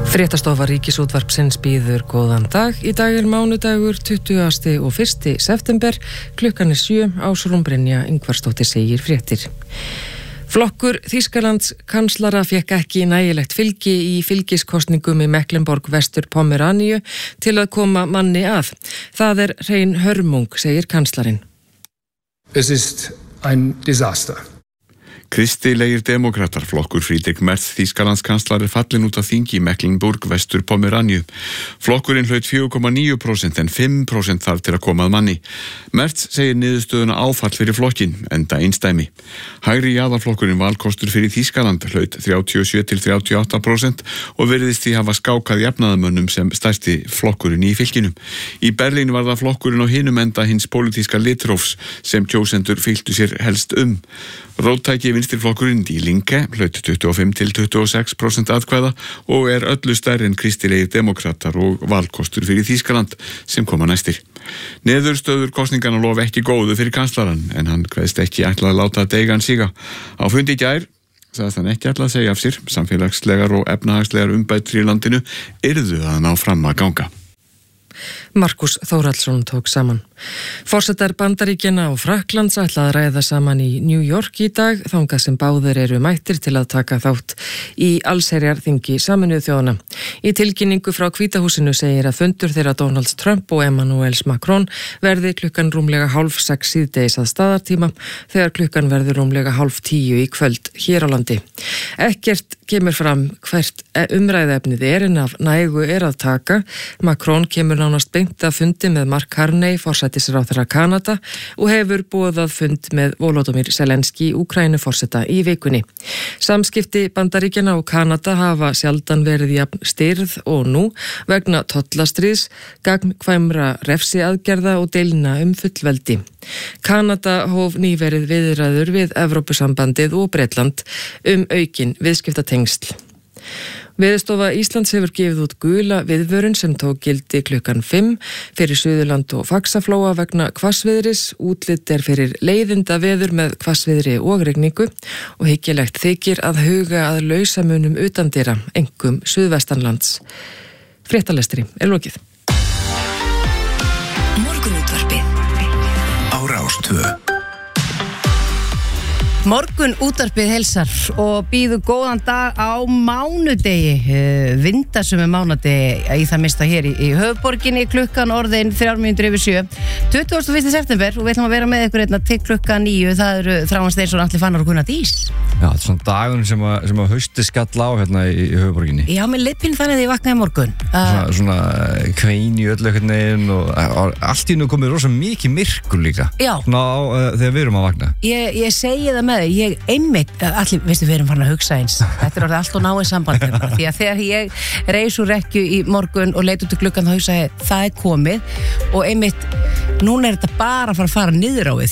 Fréttastofa Ríkisútvarpsins býður góðan dag. Í dag mánudagur 20. og 1. september, klukkan 7, Ásrún Brynja Ingvarsdóttir segir fréttir. Flokkur Þýskalands kanslara fékk ekki nægilegt fylgi í fylgiskosningum í Mecklenburg-Vestur-Pomeráníu til að koma manni að. Það hrein hörmung, segir kanslarinn. Es ist ein Desaster. Kristilegir demokratar flokkur Friedrich Merz Þýskalandskanslari fallin út af þingi í Mecklenburg-Vestur-Pomeráníu. Flokkurinn hlaut 4,9% en 5% þarf til að koma að manni. Merz segir niðurstöðuna áfall fyrir flokkin, enda einstæmi. Hægri jaðarflokkurinn Valkostur fyrir Þýskaland hlaut 37-38% og virðist því hafa skákað jafnaðarmönnum sem stærsti flokkurinn í fylkinu. Í Berlín var það flokkurinn á hinum enda hins pólitíska litrófs sem kjósendur fylgdu sér helst Róttæki vinstriflokkurinn Die Linke hlaut 25-26% atkvæða og öllu stærri en kristilegir demokratar og valkostur fyrir Þýskaland sem koma næstir. Niðurstöður kosninganna lofa ekki góðu fyrir kanslarann en hann kveðst ekki ætla að láta deigan síga. Á fundi í gær sagðist hann ekki ætla að segja af sér, samfélagslegar og efnahagslegar umbætur í landinu yrðu að ná fram að ganga. Markus Þórhallsson tók saman. Forsetar Bandaríkjanna og Frakklands ætla að ræða saman í New York í dag, þangað sem báðir eru mættir til að taka þátt í allsherjarþingi Sameinuðu þjóðanna. Í tilkynningu frá Hvíta húsinu segir að fundur þeirra Donald Trump og Emmanuel Macron verði klukkan rúmlega 5:30 síðdegis að staðartíma, þegar klukkan verður rúmlega 9:30 í kvöld hér á landi. Ekkert kemur fram hvert umræðefnið en af nægu að taka. Macron kemur nánast beint að fundi með Mark Carney, forsætisráðherra Kanada, og hefur boðað fund með Volodymyr Zelensky, Úkraínuforseta, í vikunni. Samskipti Bandaríkjanna og Kanada hafa sjaldan verið jafn stirð og nú vegna tollastríðs, gagnkvæmra refsiaðgerða og deilna fullveldi. Kanada hóf nýverið viðræður við Evrópusambandið og Bretland aukin viðskiptatengsl. Veðurstofa Íslands hefur gefið út gula viðvörun sem tók gildi klukkan 5 fyrir Suðurland og Faxaflóa vegna hvassviðris. Útlit fyrir leiðinda veður með hvassviðri og rigningu og hyggilegt þykir að huga að lausamunum utandyra, einkum suðvestanlands. Fréttalestri lokið. Morgunútvarpið á Rás 2. Morgunútvarpið heilsar og býður góðan dag á mánudegi, vindasömu mánudegi í það mista hér í höfuðborginni, klukkan orðin 7:03, 21. september, og við ætlum að vera með ykkur einna til klukkan 9. Það eru Þráinn Steinsson, Atli Fannar og Gunnar Dís. Já, þetta svona dagun sem að hausti skall á hérna í höfuðborginni. Já, með lippinn þannig að ég vaknaði í morgun. Svona kvein í öllu einhvern veginn og allt í nú komið rosa mikið myrkur líka. Já. Svona þegar við erum að vakna. Ég segi það með ég einmitt, allir, veistu, við erum farin að hugsa eins, þetta orðið allt og náið samband því að þegar ég reis úr rekju í morgun og leit út í gluggann þá hugsaði það komið og einmitt núna þetta bara að fara niður á við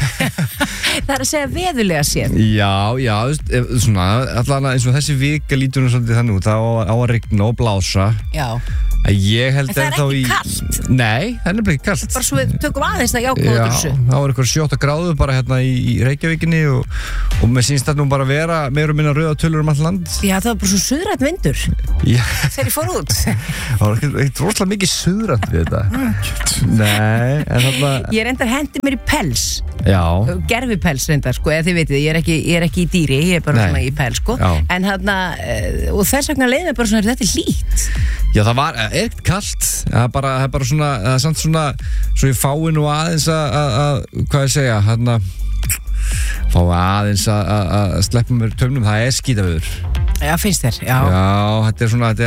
það að segja veðurlega sér. Já, svona allan eins og þessi vika lítur svolítið þannig út, á að rigna og blása. Já. Ég held en það þá ekki kalt? Nei, það er ekki kalt. Bara svo við tökum aðeins það jákvæða þessu. Já, það var eitthvað 7 gráður bara hérna í Reykjavíkinni og mér sýnst þetta nú bara vera meira og minna rauða tölur all land. Já, það var bara svo suðrænt vindur. Já. Þegar ég fór út. Það var ekkert rosalega mikið suðrænt við þetta. Nei, en þarna... Ég reyndar hendi mér í pels. Já. Gervipels reyndar, sko, eða þið vitið, ég er ekki í dýri, ég er bara svona í pels, sko. Já. En þarna, og þess vegna leið mér bara svona, þetta hlýtt. Já, það var ekkert kalt, það er bara svona, það er samt svona, svo ég fái nú aðeins að hvað ég segja, hérna, fái aðeins að sleppa mér tömnum, það er skítaveður. Já, finnst þér, já. Já, þetta er svona,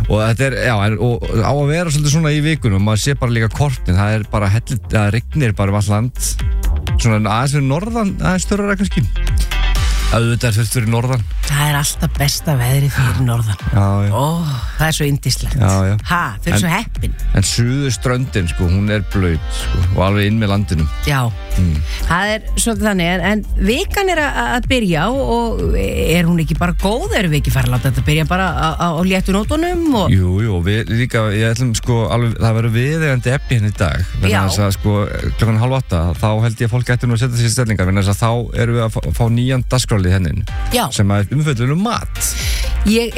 og á að vera svolítið svona í vikunum, maður sé bara líka kortin, það er bara hellir, það rignir bara all land, svona aðeins fyrir norðan, aðeins störra kannski. Auðvitað er fullt fyrir norðan. Það er alltaf besta veðri fyrir norðan. Já. Ó, það er svo yndislegt. Já. Þau eru svo heppin. En suðurströndin, sko, hún er blauð, sko, og alveg inn með landinu. Já. Það er svolítið þannig, en vikan er að byrja og er hún ekki bara góð? Erum við ekki fara að láta þetta byrja bara á léttu nótunum? Jú, við líka, ég ætlum, sko, alveg, það verður viðeigandi efni hérna í dag. Já. Þess að, sko, klukkan 7:30, þá held ég að fólk ætti nú að setja sér stellingar, vegna þess að þá erum við að fá nýjan dagskrárlið dagskrálið hennin sem að umfjöllun mat. Ég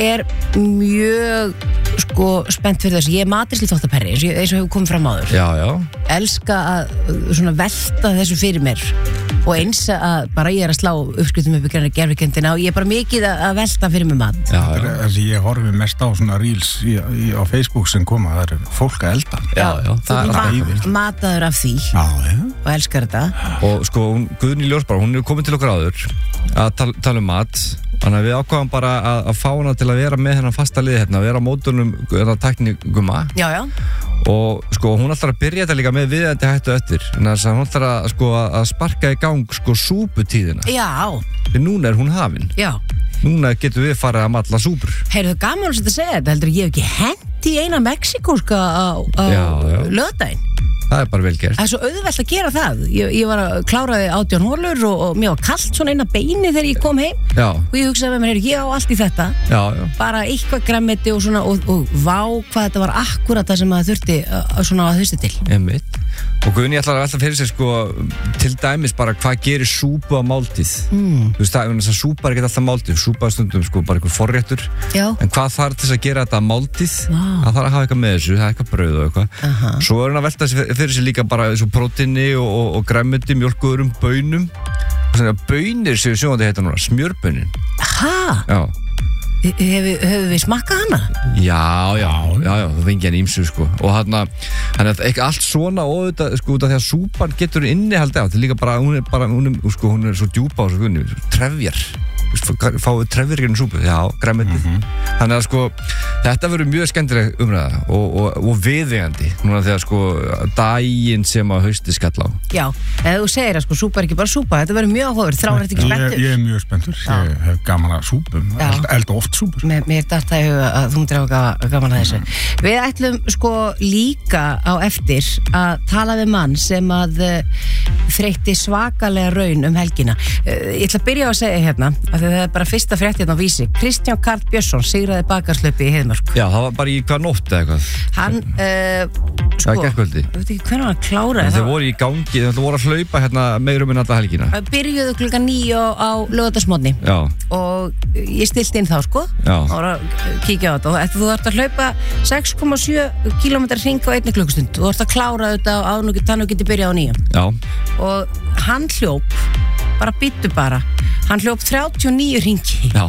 mjög spennt fyrir þessu. Ég matrisli þóttaperri eins og hefur komið fram áður. Já. Elska að svona velta þessu fyrir mér og eins að bara ég að slá uppskriftum upp í gerfikendina og ég bara mikið að velta fyrir mig mat. Ég horfi mest á svona reels á Facebook sem koma, það fólk að elda. Já. Þú mataður af því og elskar þetta. Og Guðný Ljósbár, hún komin til okkur áður að tala mat. Þannig að við ákváðum bara að fá hana til að vera með hennan fasta liði hérna, að vera á mótunum tækniguma. Já. Og hún ætlar að byrja þetta líka með viðeigandi hættu eftir. Þannig að hún ætlar að sparka í gang súputíðina. Já. En núna hún hafin. Já. Núna getum við farið að matla súpur. Heyrðu, gaman að segja þetta, heldur ég hef ekki hent í eina mexikóska á laugardaginn. Það bara vel gert. Það svo auðvelt að gera það. Ég var að kláraði 18 holur og mér var kalt svona eina beini þegar ég kom heim. Já. Og ég hugsaði með mér, ég á allt í þetta. Já. Bara eitthvað gremmeti og svona og vá hvað þetta var akkurat það sem maður þurfti svona að hlusta til. Einmitt. Og Guðný ætlar að velta fyrir sig til dæmis bara hvað gerir súpu á máltíð. Þú veist það, súpa ekki alltaf máltíð. Súpa stundum bara einhver forréttur. Já. En hvað þarf til að gera þetta máltíð? Það þarf að hafa eitthvað með þessu, það eitthvað brauð og eitthvað. Svo hann að velta fyrir sig líka bara þessu prótíni og grænmeti, mjólkuðurum, baunum. Baunir séu sjóðandi heita núna, smjörbaunin. Já. Hefur við smakkað hana? Já, þú fengi hann ímsu og hann er allt svona og þetta út af því að súpan getur innihaldi á, þetta er líka bara, hún er svo djúpa á svo trefjar, fáið trefjarinn súpu, grænmetið. Þannig að þetta verður mjög skemmtileg umræða og viðeigandi núna þegar daginn sem að hausti skall á. Já, en þú segir að súpa er ekki bara súpa, þetta verður mjög áhugaverð. Þráin ekki spenntur? Ég mjög spenntur, ég hef gaman að súpum, elda oft súpur. Mér datt að huga að þú myndir hafa gaman að þessu. Við ætlum líka á eftir að tala við mann sem að þreytti svakalega raun helgina. Ég ætla að byrja að segja hérna, af því það er bara fyrsta frétt hérna á Vísi. Kristján Karl Björnsson sigraði bakarslaupi í Heiðmörk. Já, það var bara í hvað nótt eða eitthvað? Hann, gærkvöldi. Ég veit ekki hvernig hann kláraði. Þeir voru í gangi, þeir voru að hlaupa hérna meirum en alla helgina. Byrjuðu klukkan 9 á laugardagsmorgni. Já. Og ég stilti inn þá, Já. Og var að kíkja á þetta. Og þú ert að hlaupa 6,7 km hring á 1 klukkustund. Þú ert að klára þetta á þannig að geti byrjað á 9. Já. Og hann hljóp, hann hljóp 39 hringi. Já,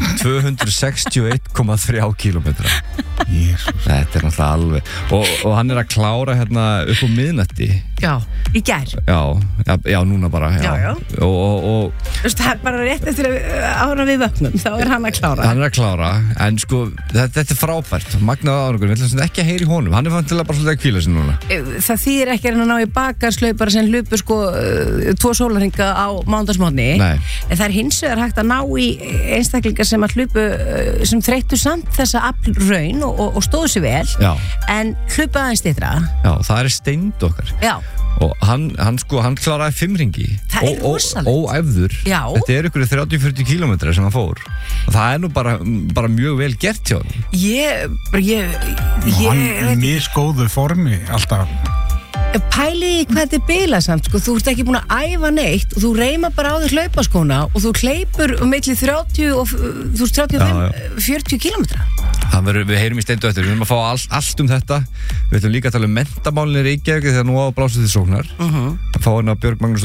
261,3 kilometra. Jesus. Þetta er náttúrulega alveg og hann er að klára hérna upp á miðnætti. Já, í gær. Já, núna bara. Já. Og þú veist, það er bara rétt eftir ára við vöknum, þá er hann að klára. Hann er að klára, en þetta er frábært. Magnaði árangur, við ætlum ekki að heyra í honum. Hann er fann til að bara svolítið að kvíla sig núna. Það þýðir ekki að ná í bakarslaupara sem hlupu 2 sólarhringa á mánudagsmorgni. Nei. En það er hins vegar hægt að ná í einstaklingar sem að hlupu sem þreyttu samt þessa aflraun og stóðu sér vel. Já. En hlupu aðeins styttra. Já, það er steind okkar. Já. Og hann kláraði 5 hringi. Það er rosalegt. Óæfður. Já. Þetta er ykkur 30-40 kilometrar sem hann fór. Og það er nú bara mjög vel gert hjá hann. Hann er misgóðu formi alltaf. Pæliði hvað þetta er bilað samt, þú ert ekki búin að æfa neitt og þú reymar bara á þér hlaupaskóna og þú hleypur milli 30 og 40 kilometra. Við heyrum í steindu eftir, við erum að fá allt þetta. Við ætlum líka að tala mentamálin í Reykjavík þegar nú á að blása til sóknar. Fá hérna Björg Magnús